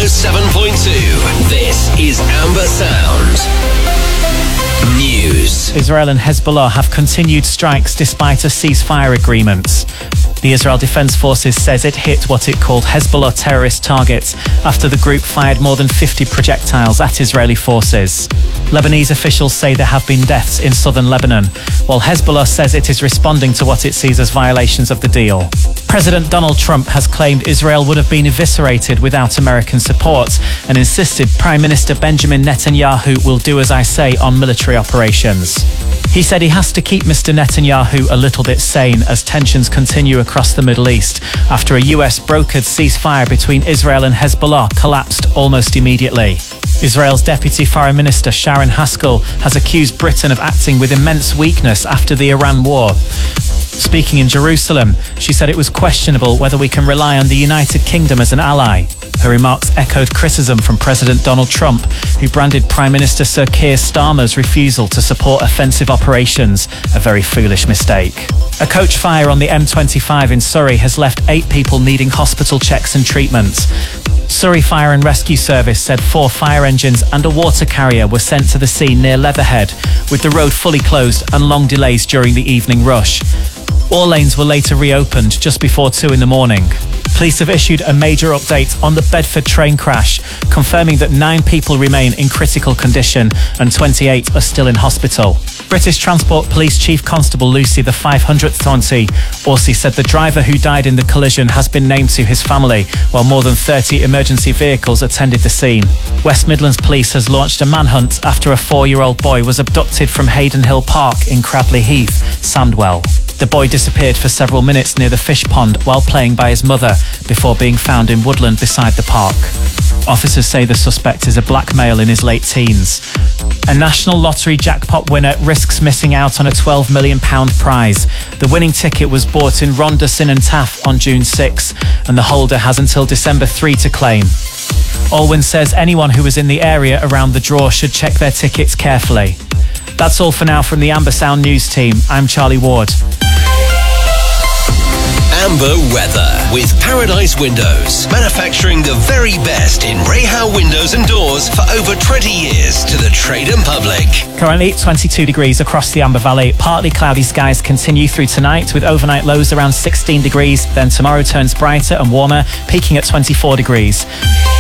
107.2. This is Amber Sound. News. Israel and Hezbollah have continued strikes despite a ceasefire agreement. The Israel Defense Forces says it hit what it called Hezbollah terrorist targets after the group fired more than 50 projectiles at Israeli forces. Lebanese officials say there have been deaths in southern Lebanon, while Hezbollah says it is responding to what it sees as violations of the deal. President Donald Trump has claimed Israel would have been eviscerated without American support and insisted Prime Minister Benjamin Netanyahu will do as I say on military operations. He said he has to keep Mr. Netanyahu a little bit sane as tensions continue across the Middle East after a US brokered ceasefire between Israel and Hezbollah collapsed almost immediately. Israel's Deputy Foreign Minister Sharon Haskell has accused Britain of acting with immense weakness after the Iran war. Speaking in Jerusalem, she said it was questionable whether we can rely on the United Kingdom as an ally. Her remarks echoed criticism from President Donald Trump, who branded Prime Minister Sir Keir Starmer's refusal to support offensive operations a very foolish mistake. A coach fire on the M25 in Surrey has left 8 people needing hospital checks and treatment. Surrey Fire and Rescue Service said 4 fire engines and a water carrier were sent to the scene near Leatherhead, with the road fully closed and long delays during the evening rush. All lanes were later reopened just before 2 in the morning. Police have issued a major update on the Bedford train crash, confirming that 9 people remain in critical condition and 28 are still in hospital. British Transport Police Chief Constable Lucy the 500th Auntie Orsi said the driver who died in the collision has been named to his family, while more than 30 emergency vehicles attended the scene. West Midlands Police has launched a manhunt after a 4-year-old boy was abducted from Hayden Hill Park in Cradley Heath, Sandwell. The boy disappeared for several minutes near the fish pond while playing by his mother before being found in woodland beside the park. Officers say the suspect is a black male in his late teens. A National Lottery jackpot winner risks missing out on a £12 million prize. The winning ticket was bought in Ronderson and Taff on June 6, and the holder has until December 3 to claim. Allwyn says anyone who was in the area around the draw should check their tickets carefully. That's all for now from the Amber Sound News team. I'm Charlie Ward. Amber Weather with Paradise Windows, manufacturing the very best in Rahal windows and doors for over 20 years to the trade and public. Currently 22 degrees across the Amber Valley. Partly cloudy skies continue through tonight with overnight lows around 16 degrees. Then tomorrow turns brighter and warmer, peaking at 24 degrees.